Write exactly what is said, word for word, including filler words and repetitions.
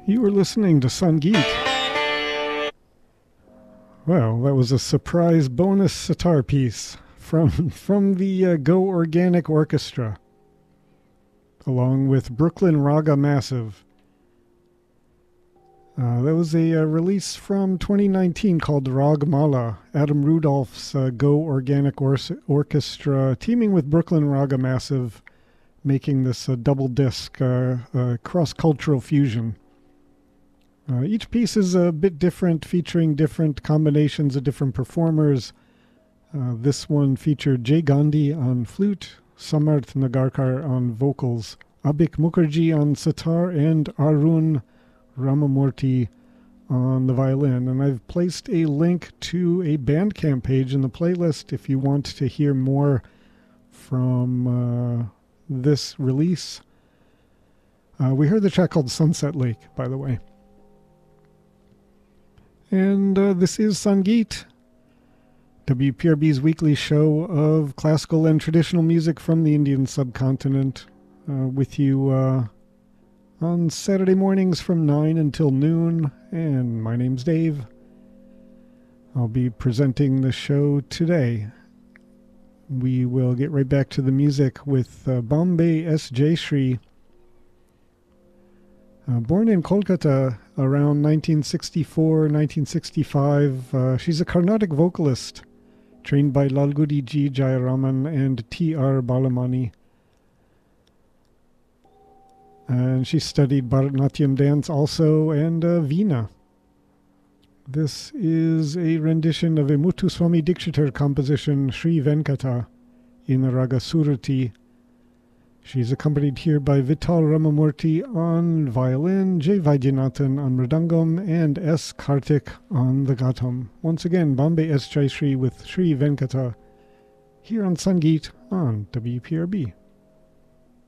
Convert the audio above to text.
You were listening to Sangeet. Well, that was a surprise bonus sitar piece from from the uh, Go Organic Orchestra, along with Brooklyn Raga Massive. Uh, that was a, uh release from twenty nineteen called Ragmala, Adam Rudolph's uh, Go Organic Or- Orchestra, teaming with Brooklyn Raga Massive, making this a double disc uh, uh, cross-cultural fusion. Uh, each piece is a bit different, featuring different combinations of different performers. Uh, this one featured Jay Gandhi on flute, Samarth Nagarkar on vocals, Abhik Mukherjee on sitar, and Arun Ramamurthy on the violin. And I've placed a link to a Bandcamp page in the playlist if you want to hear more from uh, this release. Uh, we heard the track called Sunset Lake, by the way. And uh, this is Sangeet, W P R B's weekly show of classical and traditional music from the Indian subcontinent, uh, with you uh, on Saturday mornings from nine until noon. And my name's Dave. I'll be presenting the show today. We will get right back to the music with uh, Bombay S. Jayashree. Uh, born in Kolkata around nineteen sixty-four, nineteen sixty-five, uh, she's a Carnatic vocalist trained by Lalgudi G. Jayaraman and T R. Balamani. And she studied Bharatanatyam dance also, and uh, Veena. This is a rendition of a Muthuswami Dikshitar composition, Sri Venkata, in the Raga Surati. She's accompanied here by Vital Ramamurthy on violin, J. Vaidyanathan on mridangam, and S. Karthik on the ghatam. Once again, Bombay S. Jayashree with Sri Venkata, here on Sangeet on W P R B.